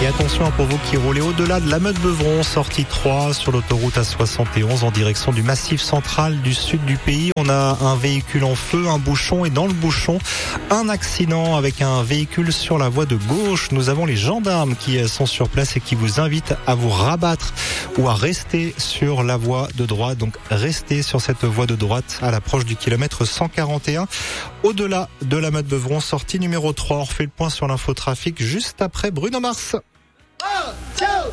attention pour vous qui roulez au-delà de la Meute-Beuvron, sortie 3 sur l'autoroute A71 en direction du Massif central du sud du pays. On a un véhicule en feu, un bouchon et dans le bouchon, un accident avec un véhicule sur la voie de gauche. Nous avons les gendarmes qui sont sur place et qui vous invitent à vous rabattre ou à rester sur la voie de droite. Donc restez sur cette voie de droite à l'approche du kilomètre 141. Au-delà de la Meute-Beuvron, sortie numéro 3. On refait le point sur l'infotrafic juste après Bruno Mars. 1,